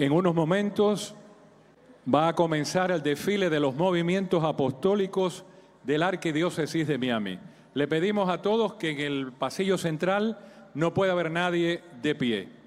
En unos momentos va a comenzar el desfile de los movimientos apostólicos de la Arquidiócesis de Miami. Le pedimos a todos que en el pasillo central no pueda haber nadie de pie.